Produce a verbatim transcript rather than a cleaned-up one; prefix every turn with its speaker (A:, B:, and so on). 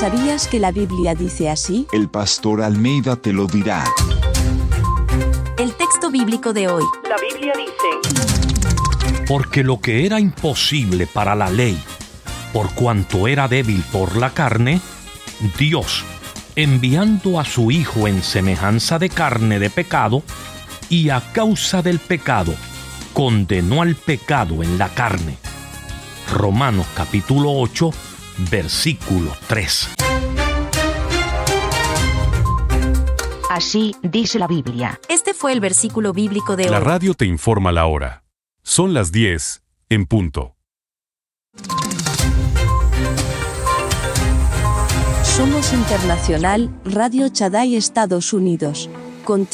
A: ¿Sabías que la Biblia dice así?
B: El pastor Almeida te lo dirá.
C: El texto bíblico de hoy.
D: La Biblia dice:
E: Porque lo que era imposible para la ley, por cuanto era débil por la carne, Dios, enviando a su Hijo en semejanza de carne de pecado, y a causa del pecado, condenó al pecado en la carne. Romanos capítulo ocho, versículo tres.
F: Así dice la Biblia.
C: Este fue el versículo bíblico de hoy.
G: La radio te informa la hora. Son las diez, en punto.
A: Somos Internacional, Radio Shaddai Estados Unidos. Contigo